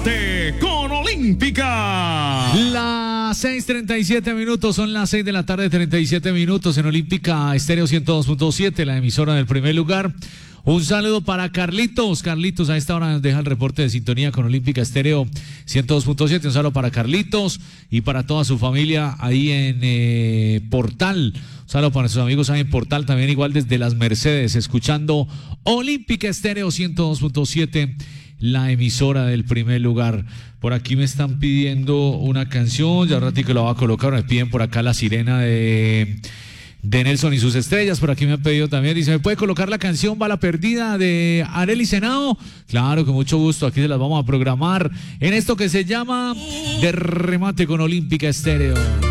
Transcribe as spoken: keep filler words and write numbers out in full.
remate con Olímpica. Las seis treinta y siete minutos, son las seis de la tarde, treinta y siete minutos en Olímpica Estéreo ciento dos punto siete, la emisora del primer lugar. Un saludo para Carlitos. Carlitos a esta hora nos deja el reporte de sintonía con Olímpica Estéreo ciento dos punto siete. Un saludo para Carlitos y para toda su familia ahí en eh, Portal. Un saludo para nuestros amigos ahí en Portal, también igual desde Las Mercedes, escuchando Olímpica Estéreo ciento dos punto siete, la emisora del primer lugar. Por aquí me están pidiendo una canción, ya un ratito la voy a colocar. Me piden por acá La Sirena de... de Nelson y sus estrellas. Por aquí me han pedido también, dice, ¿me puede colocar la canción Bala Perdida de Arely Senao? Claro, con mucho gusto, aquí se las vamos a programar en esto que se llama De Remate con Olímpica Estéreo.